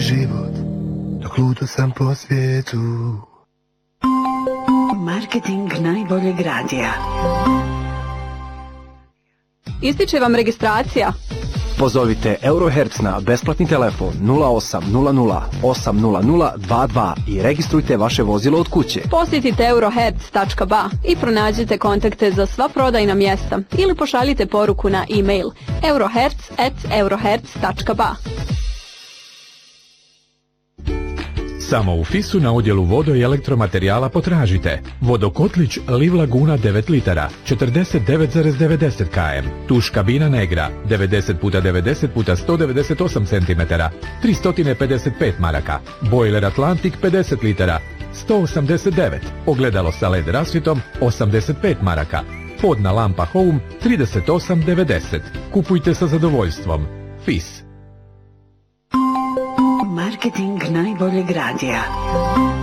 život, dok ludo sam po svijetu. Marketing najboljeg radija. Ističe vam registracija. Pozovite Eurohertz na besplatni telefon 0800 800 22 i registrujte vaše vozilo od kuće. Posjetite eurohertz.ba i pronađite kontakte za sva prodajna mjesta ili pošaljite poruku na e-mail eurohertz@eurohertz.ba. Samo u FIS-u na odjelu vodo i elektromaterijala potražite vodokotlić Liv Laguna 9 litara 49,90 km, tuš kabina Negra 90x90x198 cm 355 maraka, bojler Atlantik 50 litara 189, ogledalo sa LED rasvjetom 85 maraka, podna lampa Home 38,90. Kupujte sa zadovoljstvom. FIS. Marketing najboljeg radija.